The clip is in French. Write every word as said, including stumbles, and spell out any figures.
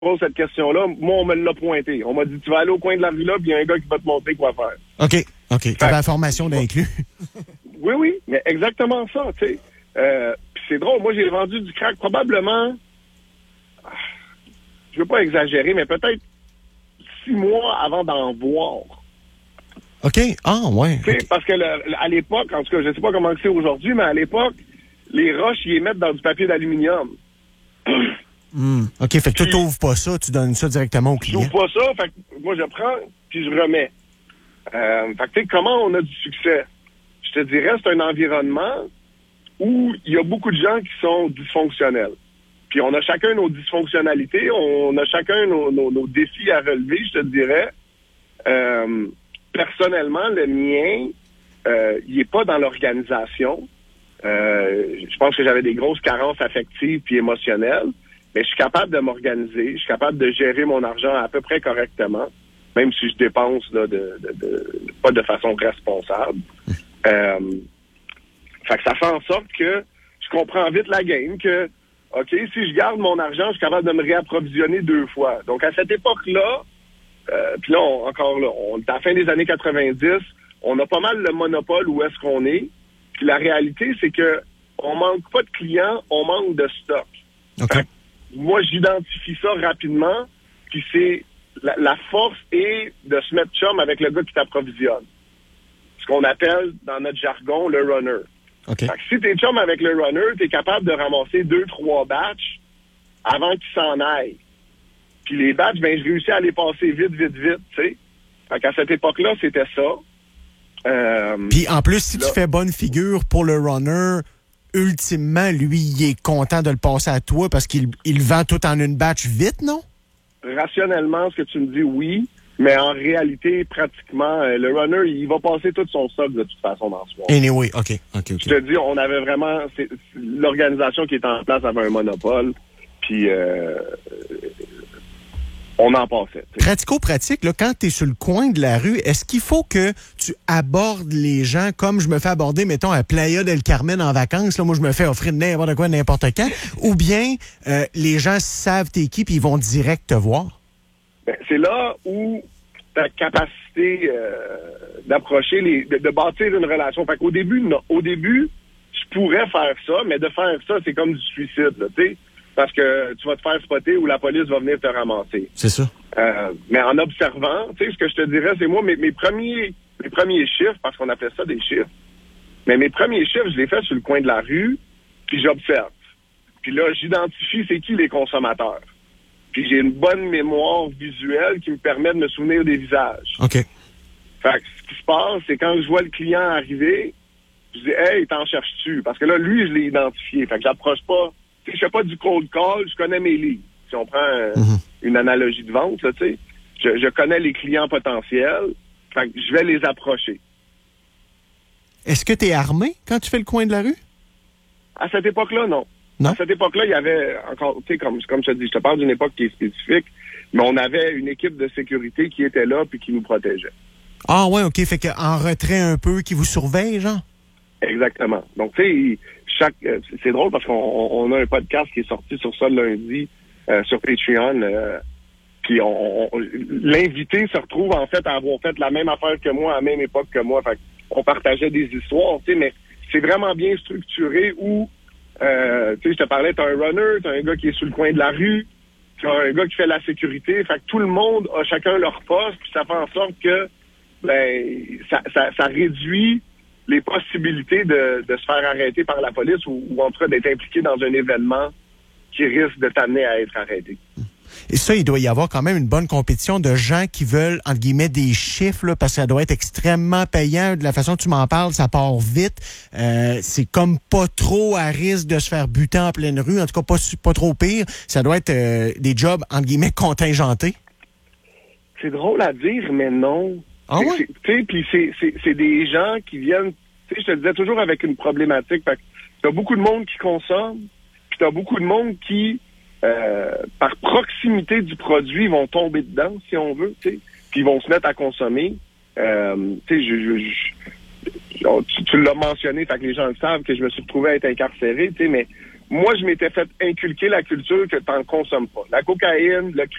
pose cette question-là, moi, on me l'a pointé. On m'a dit, tu vas aller au coin de la rue là, puis il y a un gars qui va te montrer quoi faire. OK, OK. Tu avais la formation d'inclus. Oui, oui, mais exactement ça, tu sais. Euh, puis c'est drôle, moi, j'ai vendu du crack probablement, je veux pas exagérer, mais peut-être six mois avant d'en voir. OK. Ah, ouais. Tu sais, okay. Parce que le, à l'époque, en tout cas, je sais pas comment c'est aujourd'hui, mais à l'époque, les roches, ils les mettent dans du papier d'aluminium. Mm. OK, fait que tu n'ouvres pas ça, tu donnes ça directement au client. Je n'ouvre pas ça, fait que moi, je prends, puis je remets. Euh, fait que tu sais, comment on a du succès? Je te dirais, c'est un environnement où il y a beaucoup de gens qui sont dysfonctionnels. Puis on a chacun nos dysfonctionnalités, on a chacun nos, nos, nos défis à relever, je te dirais. Euh, personnellement, le mien, euh, il n'est pas dans l'organisation. Euh, je pense que j'avais des grosses carences affectives puis émotionnelles, mais je suis capable de m'organiser, je suis capable de gérer mon argent à peu près correctement, même si je dépense là, de, de, de, pas de façon responsable. Euh, fait que ça fait en sorte que je comprends vite la game, que OK, si je garde mon argent, je suis capable de me réapprovisionner deux fois. Donc, à cette époque-là, euh, puis là, on, encore là, on est à la fin des années quatre-vingt-dix, on a pas mal le monopole où est-ce qu'on est. Puis la réalité, c'est que on manque pas de clients, on manque de stock. Okay. Fait que moi, j'identifie ça rapidement, puis c'est la, la force est de se mettre chum avec le gars qui t'approvisionne. Ce qu'on appelle, dans notre jargon, le runner. Okay. Fait que si t'es chum avec le runner, t'es capable de ramasser deux, trois batchs avant qu'il s'en aille. Puis les batchs, ben je réussis à les passer vite, vite, vite, tu sais. Fait qu'à cette époque-là, c'était ça. Euh, Puis en plus, si là, tu fais bonne figure pour le runner, ultimement, lui, il est content de le passer à toi parce qu'il il vend tout en une batch vite, non? Rationnellement, ce que tu me dis, oui. Mais en réalité, pratiquement, euh, le runner, il va passer tout son stock de toute façon dans ce mois. Anyway, OK, OK, OK. Je te dis, on avait vraiment... C'est, c'est, l'organisation qui était en place avait un monopole, puis euh, on en passait. T'sais. Pratico-pratique, là, quand tu es sur le coin de la rue, est-ce qu'il faut que tu abordes les gens comme je me fais aborder, mettons, à Playa del Carmen en vacances? Là, moi, je me fais offrir n'importe quoi, n'importe quand. Ou bien euh, les gens savent t'es qui puis ils vont direct te voir? Ben, c'est là où ta capacité euh, d'approcher, les, de, de bâtir une relation. Fait qu'au début, non. Au début, tu pourrais faire ça, mais de faire ça, c'est comme du suicide, tu sais. Parce que tu vas te faire spotter ou la police va venir te ramasser. C'est ça. Euh, mais en observant, tu sais, ce que je te dirais, c'est moi, mes, mes premiers mes premiers chiffres, parce qu'on appelait ça des chiffres, mais mes premiers chiffres, je les fais sur le coin de la rue, puis j'observe. Puis là, j'identifie c'est qui les consommateurs. Puis j'ai une bonne mémoire visuelle qui me permet de me souvenir des visages. OK. Fait que ce qui se passe, c'est quand je vois le client arriver, je dis « Hey, t'en cherches-tu? » Parce que là, lui, je l'ai identifié. Fait que j'approche pas... Tu sais, je fais pas du cold call, je connais mes leads. Si on prend euh, mm-hmm. une analogie de vente, là, tu sais, je, je connais les clients potentiels, fait que je vais les approcher. Est-ce que tu es armé quand tu fais le coin de la rue? À cette époque-là, non. Non. À cette époque-là, il y avait encore, tu sais, comme, comme je te dis, je te parle d'une époque qui est spécifique, mais on avait une équipe de sécurité qui était là puis qui nous protégeait. Ah ouais, OK. Fait qu'en retrait un peu, qui vous surveille, genre? Exactement. Donc, tu sais, chaque, euh, c'est drôle parce qu'on on a un podcast qui est sorti sur ça lundi euh, sur Patreon. Euh, puis on, on, l'invité se retrouve en fait à avoir fait la même affaire que moi à la même époque que moi. Fait on partageait des histoires, tu sais, mais c'est vraiment bien structuré où, euh, tu sais, je te parlais, t'as un runner, t'as un gars qui est sur le coin de la rue, t'as un gars qui fait la sécurité. Fait que tout le monde a chacun leur poste, puis ça fait en sorte que, ben, ça, ça, ça réduit les possibilités de, de se faire arrêter par la police ou, ou en tout cas d'être impliqué dans un événement qui risque de t'amener à être arrêté. Et ça, il doit y avoir quand même une bonne compétition de gens qui veulent, entre guillemets, des chiffres, là, parce que ça doit être extrêmement payant. De la façon que tu m'en parles, ça part vite. Euh, c'est comme pas trop à risque de se faire buter en pleine rue. En tout cas, pas, pas trop pire. Ça doit être euh, des jobs, entre guillemets, contingentés. C'est drôle à dire, mais non. Ah ouais? Tu sais, puis c'est, c'est, c'est des gens qui viennent, tu sais, je te disais toujours avec une problématique. Fait que t'as beaucoup de monde qui consomme, puis t'as beaucoup de monde qui, euh, par proximité du produit, vont tomber dedans, si on veut, tu sais, puis ils vont se mettre à consommer. Euh, tu sais, je, je, je tu, tu l'as mentionné, fait que les gens le savent que je me suis retrouvé à être incarcéré, tu sais, mais moi, je m'étais fait inculquer la culture que tu n'en consommes pas. La cocaïne, le